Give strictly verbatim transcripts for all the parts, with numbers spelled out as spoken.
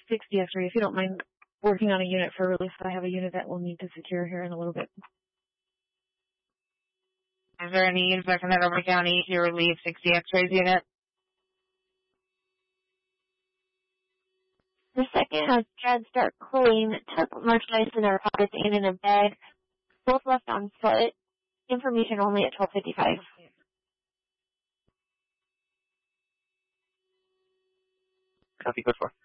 sixty X-ray. If you don't mind working on a unit for release, I have a unit that we'll need to secure here in a little bit. Is there any need back in Montgomery County to relieve sixty X-rays unit? The second has Chad start clean, took merchandise in their pockets and in a bag, both left on foot. Information only at twelve fifty-five. Copy, good for.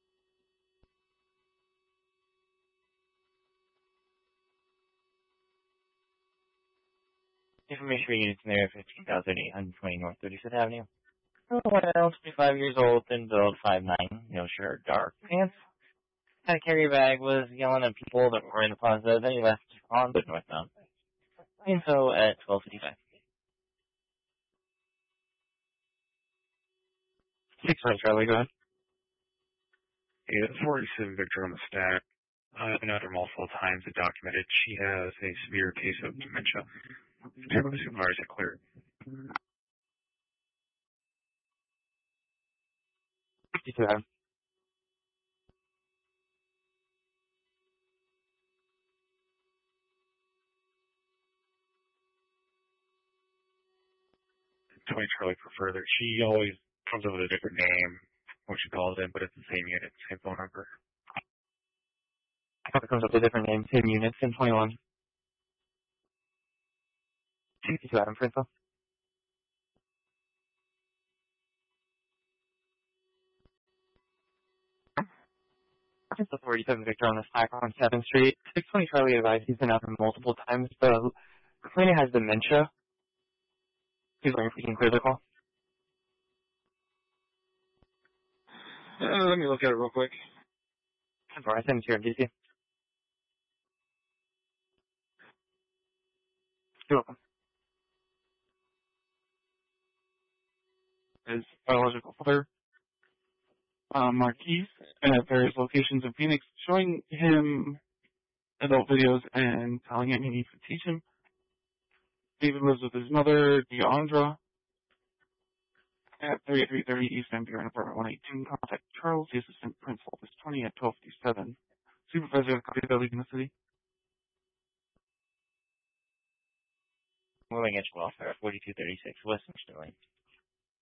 Information for units in the area fifteen thousand eight hundred twenty North thirty-fifth Avenue. Well, twenty-five years old, thin build, five nine, no shirt, dark pants. Had a carry bag, was yelling at people that were in the plaza, then he left on the northbound. Info at twelve fifty-five. Six right, Charlie, go ahead. Yeah, the forty-seven Victor on the stack. I've been out there multiple times and documented she has a severe case of dementia. Generally, supervisors are cleared. fifty-two, Adam. twenty Charlie for further. She always comes up with a different name when she calls in, but it's the same unit, same phone number. It comes up with a different name, same unit, same twenty-one. fifty-two, Adam, for info. Just the forty-seven Victor on the stack on seventh Street. six twenty Charlie advised he's been out there multiple times. The complainant has dementia. He's wondering if we can clear the call. Uh, let me look at it real quick. I send it to you, D C. You're welcome. His biological father, um, Marquise, at various locations in Phoenix, showing him adult videos and telling him he needs to teach him. David lives with his mother, Deandra, at thirty-three thirty East Van Buren, apartment one eighteen. Contact Charles, the assistant principal, this twenty at twelve fifty-seven. Supervisor of the building in the city. Moving edge welfare, forty-two thirty-six West Sterling.